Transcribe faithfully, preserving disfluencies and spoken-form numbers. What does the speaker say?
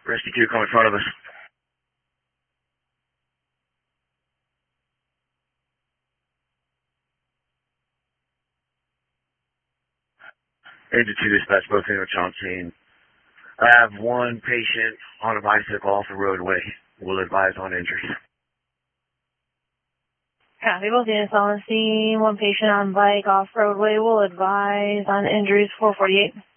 Rescue two, come in front of us. Agent two dispatch, both in on scene. I have one patient on a bicycle off the roadway. We'll advise on injuries. Copy, both units on the scene. One patient on bike off roadway. We'll advise on injuries. four forty-eight.